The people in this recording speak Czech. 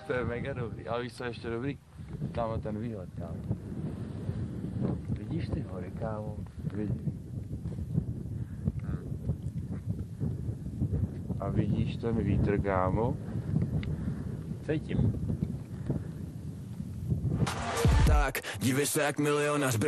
To je mega dobrý, ale víš co je ještě dobrý? Kámo, ten výhled, kámo. Vidíš ty hory, kámo? Vidíš. A vidíš ten vítr, kámo? Cítím. Tak, dívej se jak milionář.